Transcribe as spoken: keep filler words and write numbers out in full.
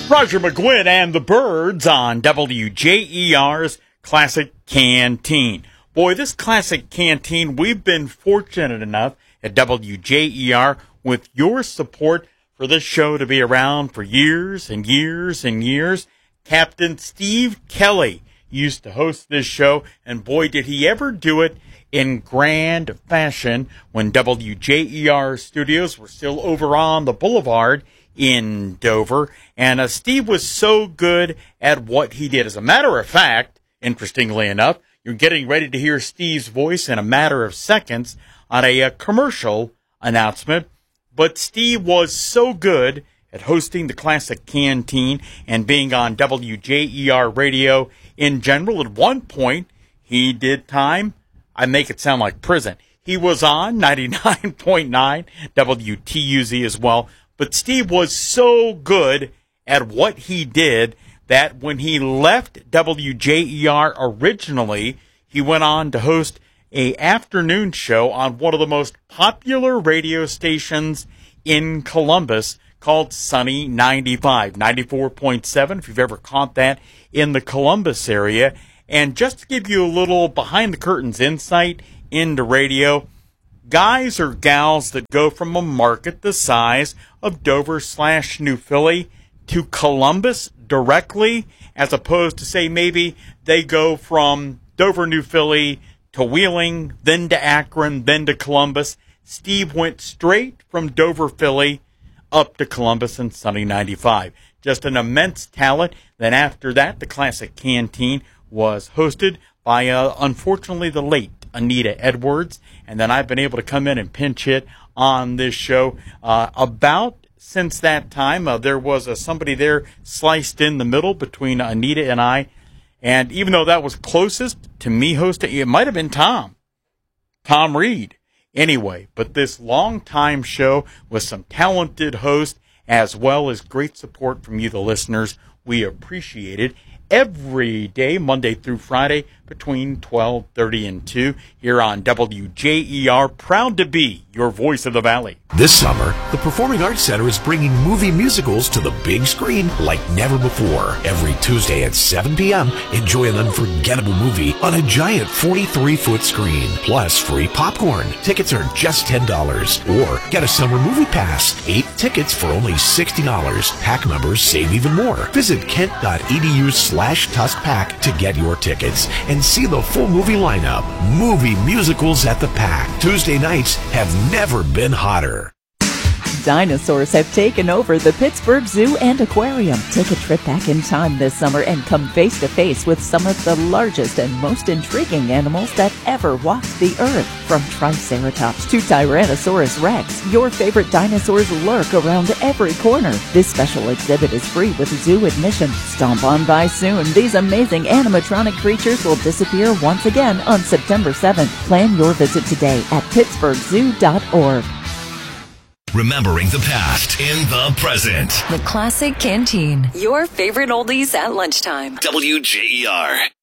Roger McGuinn and the Birds on W J E R's Classic Canteen. Boy, this Classic Canteen, we've been fortunate enough at W J E R with your support for this show to be around for years and years and years. Captain Steve Kelly used to host this show, and boy, did he ever do it in grand fashion when W J E R studios were still over on the boulevard in Dover. And uh, Steve was so good at what he did. As a matter of fact, interestingly enough, you're getting ready to hear Steve's voice in a matter of seconds on a, a commercial announcement. But Steve was so good at hosting the Classic Canteen and being on W J E R radio in general. At one point, he did time, I make it sound like prison. He was on ninety-nine point nine W T U Z as well. But Steve was so good at what he did that when he left W J E R originally, he went on to host a afternoon show on one of the most popular radio stations in Columbus called Sunny ninety-five, ninety-four point seven, if you've ever caught that in the Columbus area. And just to give you a little behind-the-curtains insight into radio, guys or gals that go from a market the size of Dover slash New Philly to Columbus directly, as opposed to, say, maybe they go from Dover, New Philly to Wheeling, then to Akron, then to Columbus. Steve went straight from Dover, Philly, up to Columbus and Sunny ninety-five. Just an immense talent. Then after that, the Classic Canteen was hosted by, uh, unfortunately, the late Anita Edwards. And then I've been able to come in and pinch hit on this show. Uh, about since that time, uh, there was uh, somebody there sliced in the middle between Anita and I. And even though that was closest to me hosting, it might have been Tom. Tom Reed. Anyway, but this long-time show with some talented hosts as well as great support from you, the listeners, we appreciate it. Every day, Monday through Friday, between twelve thirty and two, here on W J E R, proud to be your voice of the Valley. This summer, the Performing Arts Center is bringing movie musicals to the big screen like never before. Every Tuesday at seven p.m., enjoy an unforgettable movie on a giant forty-three foot screen, plus free popcorn. Tickets are just ten dollars. Or get a summer movie pass, eight tickets for only sixty dollars. Pack members save even more. Visit kent.edu slash tuskpack to get your tickets and see the full movie lineup. Movie musicals at the Pack. Tuesday nights have never been hotter. Dinosaurs have taken over the Pittsburgh Zoo and Aquarium. Take a trip back in time this summer and come face to face with some of the largest and most intriguing animals that ever walked the earth. From Triceratops to Tyrannosaurus Rex, your favorite dinosaurs lurk around every corner. This special exhibit is free with zoo admission. Stomp on by soon. These amazing animatronic creatures will disappear once again on September seventh. Plan your visit today at pittsburgh zoo dot org. Remembering the past in the present. The Classic Canteen. Your favorite oldies at lunchtime. W J E R.